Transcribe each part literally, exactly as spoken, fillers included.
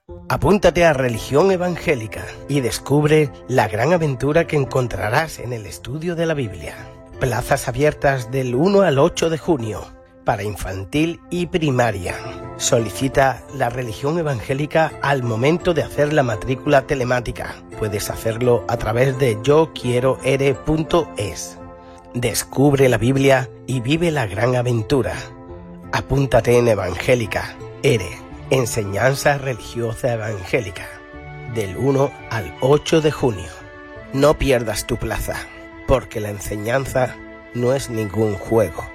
Apúntate a Religión Evangélica y descubre la gran aventura que encontrarás en el estudio de la Biblia. Plazas abiertas del uno al ocho de junio para infantil y primaria. Solicita la Religión Evangélica al momento de hacer la matrícula telemática. Puedes hacerlo a través de yo quiero ere punto es. Descubre la Biblia y vive la gran aventura. Apúntate en Evangélica, ERE, Enseñanza Religiosa Evangélica, del uno al ocho de junio. No pierdas tu plaza, porque la enseñanza no es ningún juego.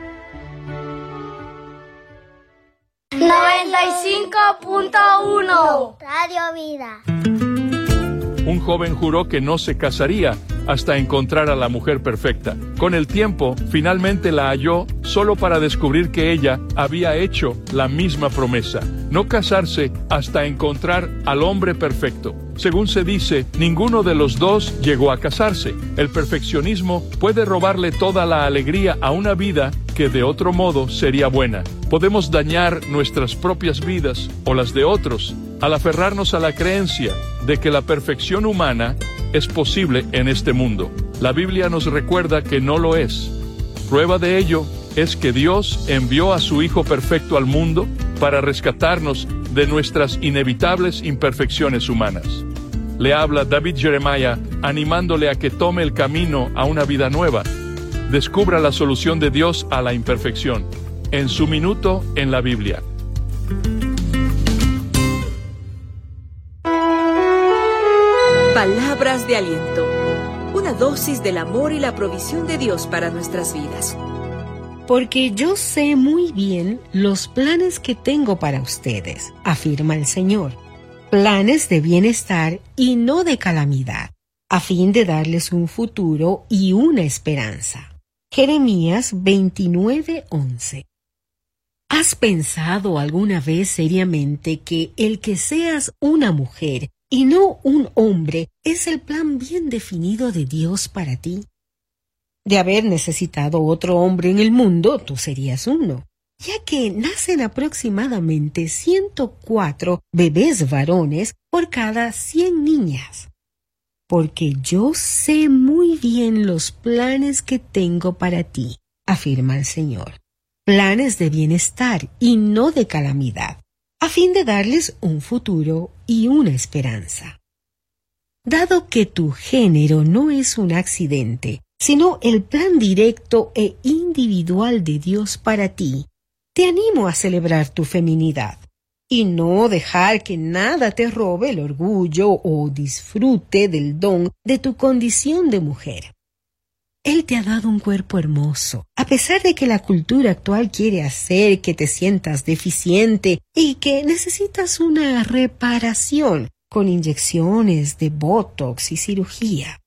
noventa y cinco punto uno Radio Vida. Un joven juró que no se casaría hasta encontrar a la mujer perfecta. Con el tiempo, finalmente la halló, solo para descubrir que ella había hecho la misma promesa: no casarse hasta encontrar al hombre perfecto. Según se dice, ninguno de los dos llegó a casarse. El perfeccionismo puede robarle toda la alegría a una vida que de otro modo sería buena. Podemos dañar nuestras propias vidas o las de otros al aferrarnos a la creencia de que la perfección humana es posible en este mundo. La Biblia nos recuerda que no lo es. Prueba de ello es que Dios envió a su Hijo perfecto al mundo para rescatarnos de nuestras inevitables imperfecciones humanas. Le habla David Jeremiah, animándole a que tome el camino a una vida nueva. Descubra la solución de Dios a la imperfección, en su minuto en la Biblia. Palabras de aliento. Una dosis del amor y la provisión de Dios para nuestras vidas. Porque yo sé muy bien los planes que tengo para ustedes, afirma el Señor. Planes de bienestar y no de calamidad, a fin de darles un futuro y una esperanza. Jeremías veintinueve once. ¿Has pensado alguna vez seriamente que el que seas una mujer y no un hombre es el plan bien definido de Dios para ti? De haber necesitado otro hombre en el mundo, tú serías uno, ya que nacen aproximadamente ciento cuatro bebés varones por cada cien niñas. Porque yo sé muy bien los planes que tengo para ti, afirma el Señor. Planes de bienestar y no de calamidad, a fin de darles un futuro y una esperanza. Dado que tu género no es un accidente, sino el plan directo e individual de Dios para ti, te animo a celebrar tu feminidad y no dejar que nada te robe el orgullo o disfrute del don de tu condición de mujer. Él te ha dado un cuerpo hermoso, a pesar de que la cultura actual quiere hacer que te sientas deficiente y que necesitas una reparación con inyecciones de botox y cirugía.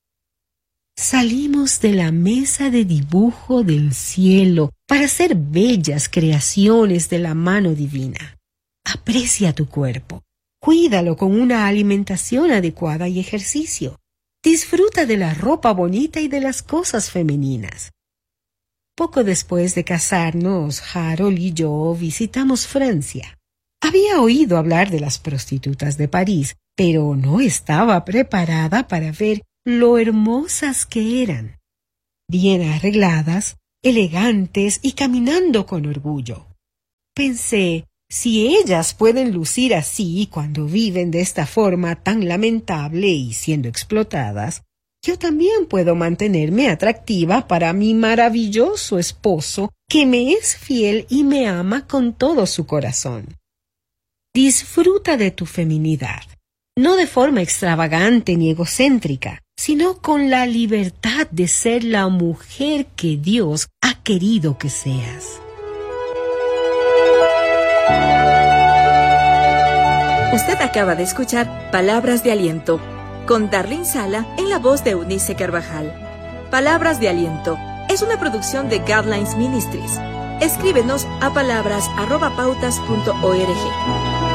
Salimos de la mesa de dibujo del cielo para ser bellas creaciones de la mano divina. Aprecia tu cuerpo, cuídalo con una alimentación adecuada y ejercicio. Disfruta de la ropa bonita y de las cosas femeninas. Poco después de casarnos, Harold y yo visitamos Francia. Había oído hablar de las prostitutas de París, pero no estaba preparada para ver lo hermosas que eran. Bien arregladas, elegantes y caminando con orgullo. Pensé, si ellas pueden lucir así cuando viven de esta forma tan lamentable y siendo explotadas, yo también puedo mantenerme atractiva para mi maravilloso esposo, que me es fiel y me ama con todo su corazón. Disfruta de tu feminidad, no de forma extravagante ni egocéntrica, sino con la libertad de ser la mujer que Dios ha querido que seas. Usted acaba de escuchar Palabras de Aliento, con Darlene Sala en la voz de Eunice Carvajal. Palabras de Aliento es una producción de Guidelines Ministries. Escríbenos a palabras arroba pautas punto org.